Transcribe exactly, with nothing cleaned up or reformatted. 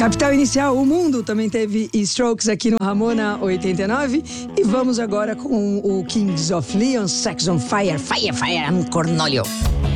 Capital Inicial, o mundo também teve Strokes aqui no Ramona oitenta e nove. E vamos agora com o Kings of Leon, Sex on Fire, Fire, Fire, I'm Cornolio.